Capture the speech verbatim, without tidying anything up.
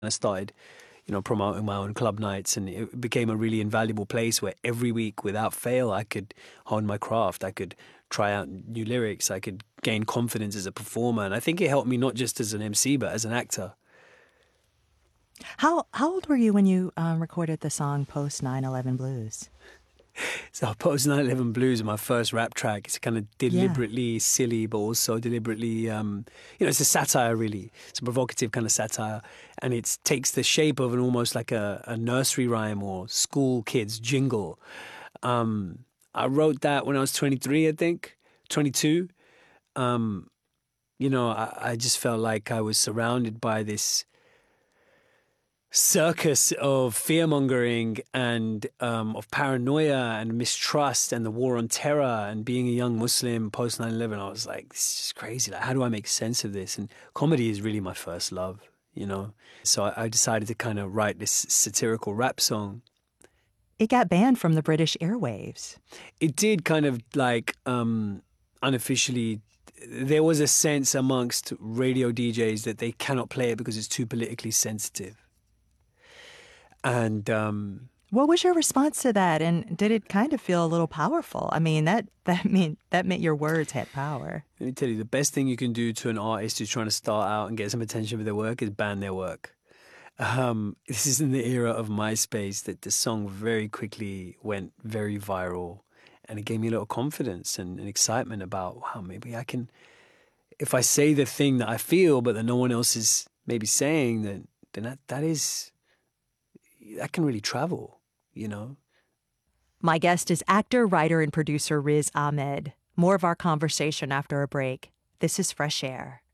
I started, you know, promoting my own club nights, and it became a really invaluable place where every week, without fail, I could hone my craft. I could try out new lyrics. I could gain confidence as a performer. And I think it helped me not just as an M C, but as an actor. How how old were you when you um, recorded the song Post nine eleven Blues? So Post nine eleven Blues is my first rap track. It's kind of deliberately yeah. silly, but also deliberately, um, you know, it's a satire, really. It's a provocative kind of satire. And it takes the shape of an almost like a, a nursery rhyme or school kids jingle. Um, I wrote that when I was twenty-three, I think, twenty-two. Um, you know, I, I just felt like I was surrounded by this circus of fear-mongering and um, of paranoia and mistrust and the war on terror, and being a young Muslim post nine eleven, I was like, this is just crazy. Like, how do I make sense of this? And comedy is really my first love, you know? So I, I decided to kind of write this satirical rap song. It got banned from the British airwaves. It did kind of like um, unofficially. There was a sense amongst radio D Js that they cannot play it because it's too politically sensitive. And um, what was your response to that? And did it kind of feel a little powerful? I mean, that that mean that meant your words had power. Let me tell you, the best thing you can do to an artist who's trying to start out and get some attention for their work is ban their work. Um, this is in the era of MySpace that the song very quickly went very viral, and it gave me a little confidence and, and excitement about, wow, maybe I can, if I say the thing that I feel but that no one else is maybe saying, then then that that is. that can really travel, you know? My guest is actor, writer, and producer Riz Ahmed. More of our conversation after a break. This is Fresh Air.